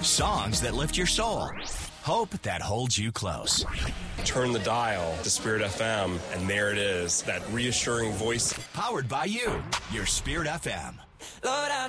Songs that lift your soul. Hope that holds you close. Turn the dial to Spirit FM, and there it is, that reassuring voice. Powered by you, your Spirit FM. Lord,